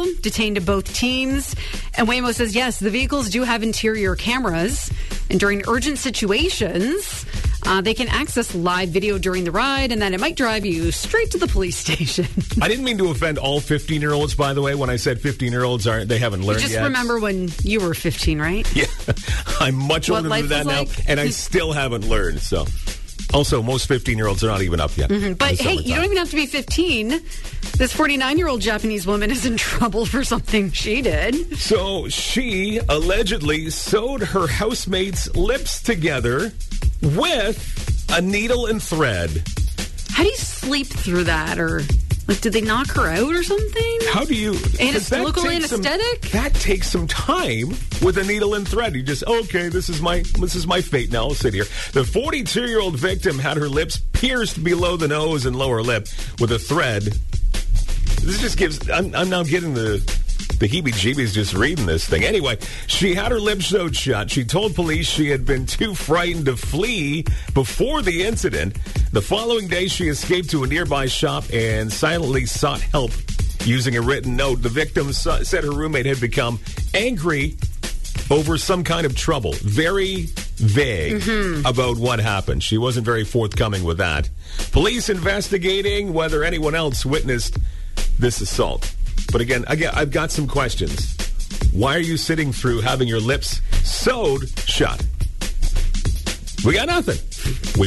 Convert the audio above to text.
detained both teams. And Waymo says, yes, the vehicles do have interior cameras. And during urgent situations, they can access live video during the ride, and then it might drive you straight to the police station. I didn't mean to offend all 15-year-olds, by the way, when I said 15-year-olds they haven't learned yet. Just remember when you were 15, right? Yeah. I'm much older than that now, and I still haven't learned, so... Also, most 15-year-olds are not even up yet. Mm-hmm. But, hey, you don't even have to be 15. This 49-year-old Japanese woman is in trouble for something she did. So she allegedly sewed her housemate's lips together with a needle and thread. How do you sleep through that? Or, like, did they knock her out or something? How do you... Local anesthetic? That takes some time with a needle and thread. You just, okay, this is my fate now. I'll sit here. The 42-year-old victim had her lips pierced below the nose and lower lip with a thread. This just gives... I'm now getting the heebie-jeebies just reading this thing. Anyway, she had her lips sewed shut. She told police she had been too frightened to flee before the incident. The following day, she escaped to a nearby shop and silently sought help using a written note. The victim said her roommate had become angry over some kind of trouble. Very vague about what happened. She wasn't very forthcoming with that. Police investigating whether anyone else witnessed this assault. But again, I've got some questions. Why are you sitting through having your lips sewed shut? We got nothing. We